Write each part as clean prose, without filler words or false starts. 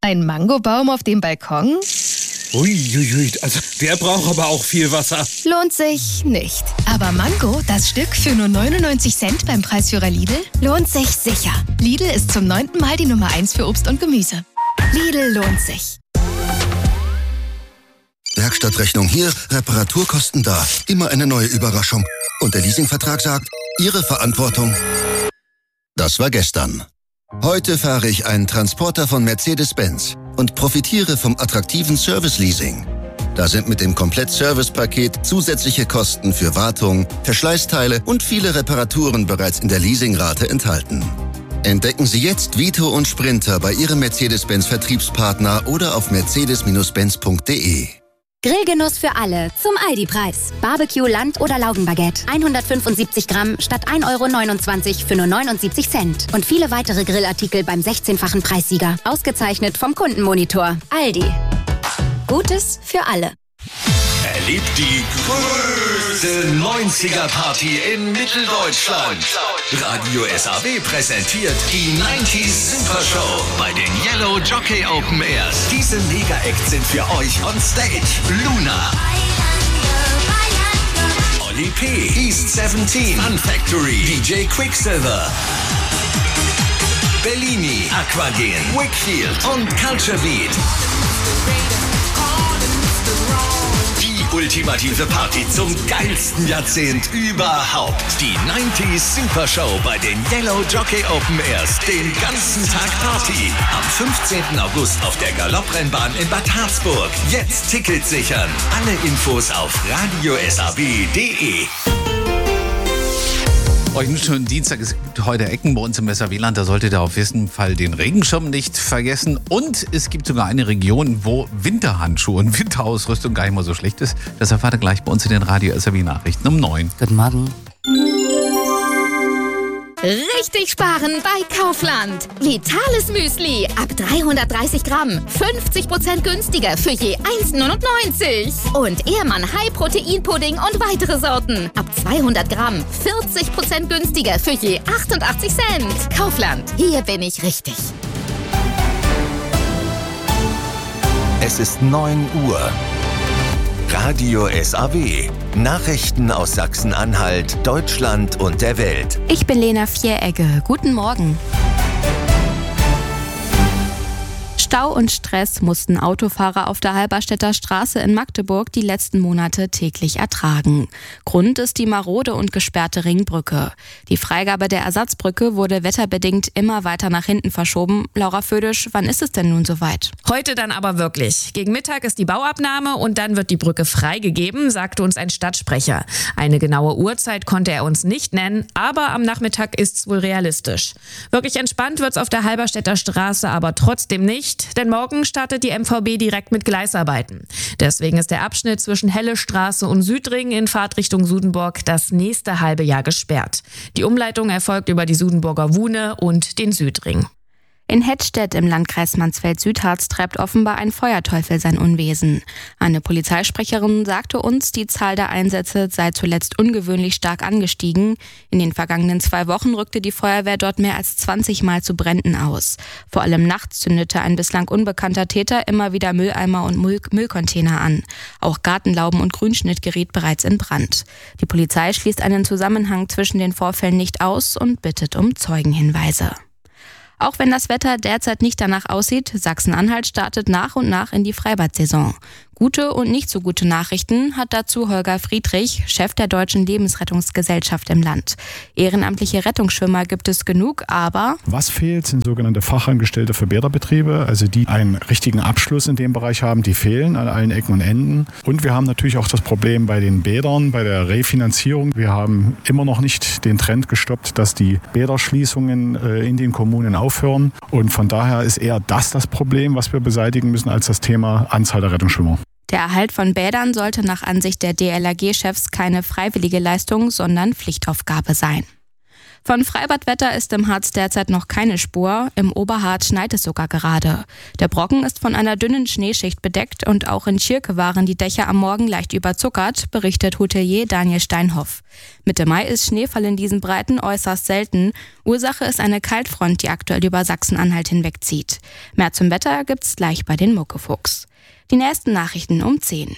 Ein Mangobaum auf dem Balkon? Uiuiui, also der braucht aber auch viel Wasser. Lohnt sich nicht. Aber Mango, das Stück für nur 99 Cent beim Preisführer Lidl, lohnt sich sicher. Lidl ist zum 9. Mal die Nummer 1 für Obst und Gemüse. Lidl lohnt sich. Werkstattrechnung hier, Reparaturkosten da. Immer eine neue Überraschung. Und der Leasingvertrag sagt, Ihre Verantwortung. Das war gestern. Heute fahre ich einen Transporter von Mercedes-Benz und profitiere vom attraktiven Service-Leasing. Da sind mit dem Komplett-Service-Paket zusätzliche Kosten für Wartung, Verschleißteile und viele Reparaturen bereits in der Leasingrate enthalten. Entdecken Sie jetzt Vito und Sprinter bei Ihrem Mercedes-Benz-Vertriebspartner oder auf mercedes-benz.de. Grillgenuss für alle zum Aldi-Preis. Barbecue, Land- oder Laugenbaguette. 175 Gramm statt 1,29 € für nur 79 Cent. Und viele weitere Grillartikel beim 16-fachen Preissieger. Ausgezeichnet vom Kundenmonitor. Aldi. Gutes für alle. Erlebt die größte 90er-Party in Mitteldeutschland. Radio SAW präsentiert die 90s Super Show bei den Yellow Jockey Open Airs. Diese Mega-Acts sind für euch on stage. Luna, Oli P., East 17, Fun Factory, DJ Quicksilver, Bellini, Aquagen, Wickfield und Culture Beat. Ultimative Party zum geilsten Jahrzehnt überhaupt. Die 90s Super Show bei den Yellow Jockey Open Airs. Den ganzen Tag Party. Am 15. August auf der Galopprennbahn in Bad Harzburg. Jetzt Tickets sichern. Alle Infos auf radiosaw.de. Euch einen schönen Dienstag. Es gibt heute Ecken bei uns im SAW-Land. Da solltet ihr auf jeden Fall den Regenschirm nicht vergessen. Und es gibt sogar eine Region, wo Winterhandschuhe und Winterausrüstung gar nicht mal so schlecht ist. Das erfahrt ihr gleich bei uns in den Radio SAW-Nachrichten um 9. Guten Morgen. Richtig sparen bei Kaufland. Vitales Müsli ab 330 Gramm. 50% günstiger für je 1,99. Und Ehrmann High-Protein-Pudding und weitere Sorten. Ab 200 Gramm. 40% günstiger für je 88 Cent. Kaufland. Hier bin ich richtig. Es ist 9 Uhr. Radio SAW. Nachrichten aus Sachsen-Anhalt, Deutschland und der Welt. Ich bin Lena Vieregge. Guten Morgen. Stau und Stress mussten Autofahrer auf der Halberstädter Straße in Magdeburg die letzten Monate täglich ertragen. Grund ist die marode und gesperrte Ringbrücke. Die Freigabe der Ersatzbrücke wurde wetterbedingt immer weiter nach hinten verschoben. Laura Födisch, wann ist es denn nun soweit? Heute dann aber wirklich. Gegen Mittag ist die Bauabnahme und dann wird die Brücke freigegeben, sagte uns ein Stadtsprecher. Eine genaue Uhrzeit konnte er uns nicht nennen, aber am Nachmittag ist's wohl realistisch. Wirklich entspannt wird's auf der Halberstädter Straße aber trotzdem nicht. Denn morgen startet die MVB direkt mit Gleisarbeiten. Deswegen ist der Abschnitt zwischen Helle Straße und Südring in Fahrtrichtung Sudenburg das nächste halbe Jahr gesperrt. Die Umleitung erfolgt über die Sudenburger Wuhne und den Südring. In Hettstedt im Landkreis Mansfeld-Südharz treibt offenbar ein Feuerteufel sein Unwesen. Eine Polizeisprecherin sagte uns, die Zahl der Einsätze sei zuletzt ungewöhnlich stark angestiegen. In den vergangenen 2 Wochen rückte die Feuerwehr dort mehr als 20 Mal zu Bränden aus. Vor allem nachts zündete ein bislang unbekannter Täter immer wieder Mülleimer und Müllcontainer an. Auch Gartenlauben und Grünschnitt geriet bereits in Brand. Die Polizei schließt einen Zusammenhang zwischen den Vorfällen nicht aus und bittet um Zeugenhinweise. Auch wenn das Wetter derzeit nicht danach aussieht, Sachsen-Anhalt startet nach und nach in die Freibad-Saison. Gute und nicht so gute Nachrichten hat dazu Holger Friedrich, Chef der Deutschen Lebensrettungsgesellschaft im Land. Ehrenamtliche Rettungsschwimmer gibt es genug, aber... Was fehlt, sind sogenannte Fachangestellte für Bäderbetriebe, also die einen richtigen Abschluss in dem Bereich haben, die fehlen an allen Ecken und Enden. Und wir haben natürlich auch das Problem bei den Bädern, bei der Refinanzierung. Wir haben immer noch nicht den Trend gestoppt, dass die Bäderschließungen in den Kommunen aufhören. Und von daher ist eher das Problem, was wir beseitigen müssen, als das Thema Anzahl der Rettungsschwimmer. Der Erhalt von Bädern sollte nach Ansicht der DLRG-Chefs keine freiwillige Leistung, sondern Pflichtaufgabe sein. Von Freibadwetter ist im Harz derzeit noch keine Spur. Im Oberharz schneit es sogar gerade. Der Brocken ist von einer dünnen Schneeschicht bedeckt und auch in Tschirke waren die Dächer am Morgen leicht überzuckert, berichtet Hotelier Daniel Steinhoff. Mitte Mai ist Schneefall in diesen Breiten äußerst selten. Ursache ist eine Kaltfront, die aktuell über Sachsen-Anhalt hinwegzieht. Mehr zum Wetter gibt's gleich bei den Muckefuchs. Die nächsten Nachrichten um 10.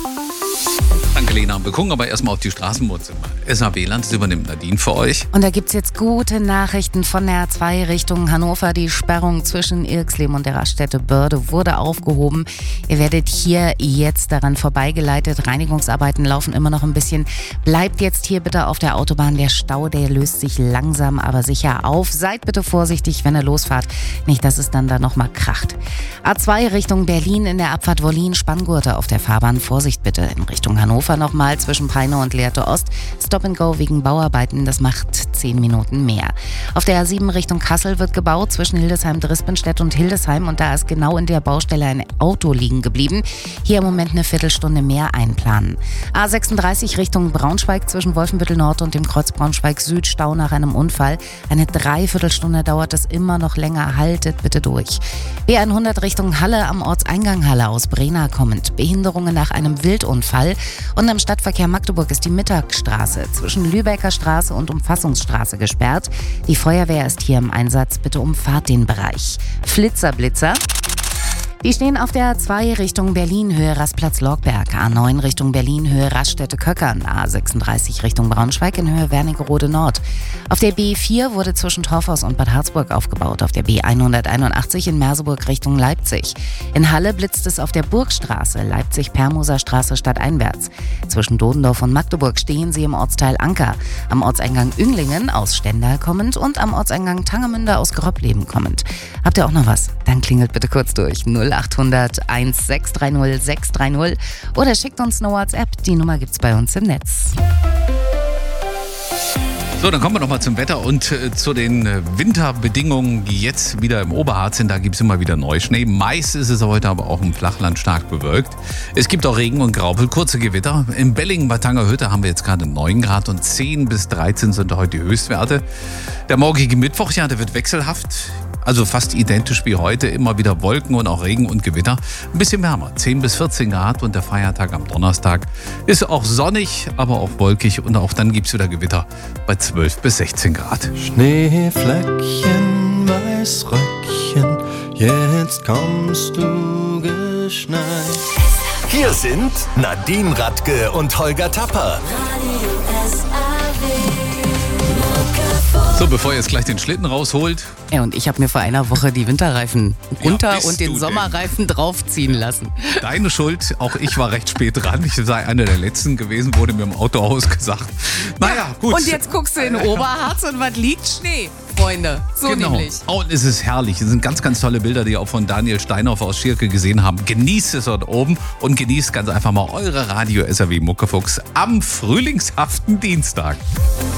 Danke, Lena. Wir gucken aber erstmal auf die Straßenmutze. SAW-Land, das übernimmt Nadine für euch. Und da gibt's jetzt gute Nachrichten von der A2 Richtung Hannover. Die Sperrung zwischen Irxleben und der Raststätte Börde wurde aufgehoben. Ihr werdet hier jetzt daran vorbeigeleitet. Reinigungsarbeiten laufen immer noch ein bisschen. Bleibt jetzt hier bitte auf der Autobahn. Der Stau, der löst sich langsam, aber sicher auf. Seid bitte vorsichtig, wenn ihr losfahrt. Nicht, dass es dann da nochmal kracht. A2 Richtung Berlin in der Abfahrt Wollin-Spanngurte auf der Fahrbahn. Vorsicht bitte in Richtung Hannover nochmal zwischen Peine und Lehrte Ost. Stop and Go wegen Bauarbeiten, das macht 10 Minuten mehr. Auf der A7 Richtung Kassel wird gebaut zwischen Hildesheim-Drispenstedt und Hildesheim und da ist genau in der Baustelle ein Auto liegen geblieben. Hier im Moment eine Viertelstunde mehr einplanen. A36 Richtung Braunschweig zwischen Wolfenbüttel Nord und dem Kreuz Braunschweig Süd Stau nach einem Unfall. Eine Dreiviertelstunde dauert es immer noch länger. Haltet bitte durch. B100 Richtung Halle am Ortseingang Halle aus Brena kommend. Behinderungen nach einem Wildunfall. Und im Stadtverkehr Magdeburg ist die Mittagsstraße zwischen Lübecker Straße und Umfassungsstraße gesperrt. Die Feuerwehr ist hier im Einsatz. Bitte umfahrt den Bereich. Blitzer. Die stehen auf der A2 Richtung Berlin, Höhe Rastplatz-Lorgberg, A9 Richtung Berlin, Höhe Raststätte-Köckern, A36 Richtung Braunschweig in Höhe Wernigerode Nord. Auf der B4 wurde zwischen Torfhaus und Bad Harzburg aufgebaut, auf der B181 in Merseburg Richtung Leipzig. In Halle blitzt es auf der Burgstraße, Leipzig-Permoser Straße stadteinwärts. Zwischen Dodendorf und Magdeburg stehen sie im Ortsteil Anker, am Ortseingang Ünglingen aus Stendal kommend und am Ortseingang Tangermünde aus Gröbleben kommend. Habt ihr auch noch was? Dann klingelt bitte kurz durch 0800 1630 630 oder schickt uns eine WhatsApp. Die Nummer gibt's bei uns im Netz. So, dann kommen wir nochmal zum Wetter und zu den Winterbedingungen, die jetzt wieder im Oberharz sind. Da gibt es immer wieder Neuschnee. Meist ist es heute aber auch im Flachland stark bewölkt. Es gibt auch Regen und Graupel, kurze Gewitter. In Bellingen-Wattanger Hütte haben wir jetzt gerade 9 Grad und 10 bis 13 sind heute die Höchstwerte. Der morgige Mittwoch, ja, der wird wechselhaft. Also fast identisch wie heute, immer wieder Wolken und auch Regen und Gewitter. Ein bisschen wärmer, 10 bis 14 Grad und der Feiertag am Donnerstag ist auch sonnig, aber auch wolkig und auch dann gibt es wieder Gewitter bei 12 bis 16 Grad. Schneeflöckchen, Weißröckchen, jetzt kommst du geschneit. Hier sind Nadine Radke und Holger Tapper. So, bevor ihr jetzt gleich den Schlitten rausholt. Ja, und ich habe mir vor einer Woche die Winterreifen runter und den Sommerreifen draufziehen lassen. Deine Schuld, auch ich war recht spät dran. Ich sei einer der Letzten gewesen, wurde mir im Autohaus gesagt. Naja, gut. Und jetzt guckst du in Oberharz und was liegt? Schnee, Freunde. So genau. Nämlich. Und es ist herrlich. Es sind ganz, ganz tolle Bilder, die ihr auch von Daniel Steinhoff aus Tschirke gesehen haben. Genießt es dort oben und genießt ganz einfach mal eure Radio SAW Muckefuchs am frühlingshaften Dienstag.